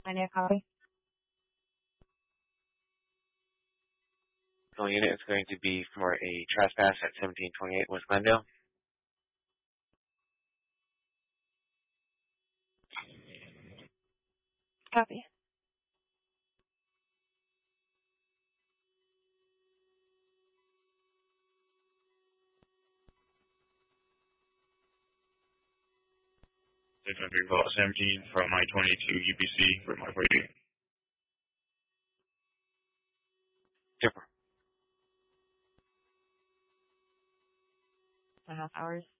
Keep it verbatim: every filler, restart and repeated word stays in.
Plenty of copy. The unit is going to be for a trespass at seventeen twenty-eight West Glendale. Copy. six hundred call seventeen from I twenty-two U B C for my forty. Different. Two and a half hours.